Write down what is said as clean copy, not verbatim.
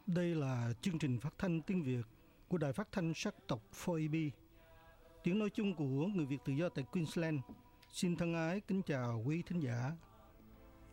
Đây là chương trình phát thanh tiếng Việt của Đài Phát thanh Sắc tộc 4EB, tiếng nói chung của người Việt tự do tại Queensland. Xin thân ái kính chào quý thính giả.